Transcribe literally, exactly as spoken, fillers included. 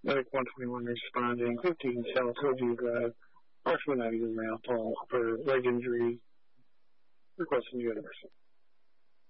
Medic one twenty-one responding, fifteen South Hillview Drive, approximately ninety Mount Paul for leg injury, requesting the other person.